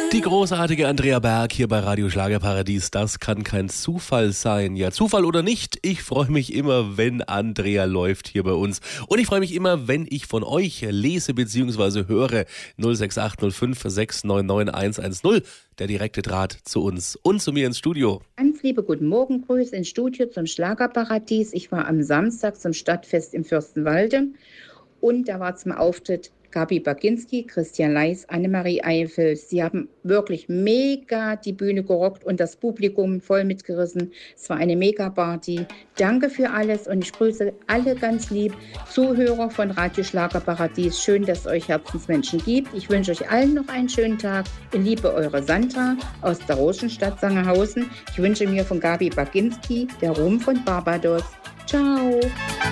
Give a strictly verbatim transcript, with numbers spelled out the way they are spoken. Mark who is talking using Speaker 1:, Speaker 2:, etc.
Speaker 1: Die großartige Andrea Berg hier bei Radio Schlagerparadies, das kann kein Zufall sein. Ja, Zufall oder nicht, ich freue mich immer, wenn Andrea läuft hier bei uns. Und ich freue mich immer, wenn ich von euch lese bzw. höre. null sechs acht null fünf sechs neun neun eins eins null, der direkte Draht zu uns und zu mir ins Studio.
Speaker 2: Ganz liebe guten Morgen, Grüße ins Studio zum Schlagerparadies. Ich war am Samstag zum Stadtfest im Fürstenwalde und da war zum Auftritt Gabi Baginski, Christian Leis, Annemarie Eifel. Sie haben wirklich mega die Bühne gerockt und das Publikum voll mitgerissen. Es war eine Mega-Party. Danke für alles und ich grüße alle ganz lieb Zuhörer von Radio Schlagerparadies. Schön, dass es euch Herzensmenschen gibt. Ich wünsche euch allen noch einen schönen Tag. Ich liebe eure Sandra aus der Rosenstadt Sangerhausen. Ich wünsche mir von Gabi Baginski der Ruhm von Barbados. Ciao.